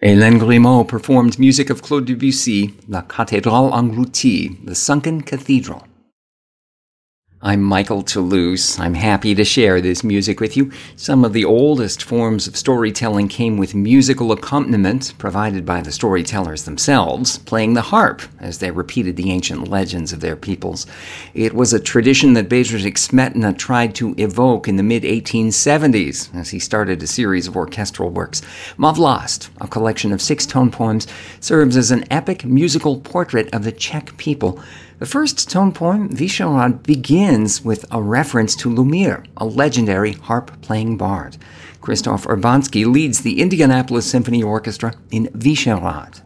Hélène Grimaud performed music of Claude Debussy, La Cathédrale Engloutie, The Sunken Cathedral. I'm Michael Toulouse. I'm happy to share this music with you. Some of the oldest forms of storytelling came with musical accompaniment provided by the storytellers themselves, playing the harp as they repeated the ancient legends of their peoples. It was a tradition that Bedřich Smetana tried to evoke in the mid-1870s as he started a series of orchestral works. Mavlast, a collection of 6 tone poems, serves as an epic musical portrait of the Czech people. The first tone poem, Vyšehrad, begins with a reference to Lumír, a legendary harp-playing bard. Krzysztof Urbanski leads the Indianapolis Symphony Orchestra in Vyšehrad.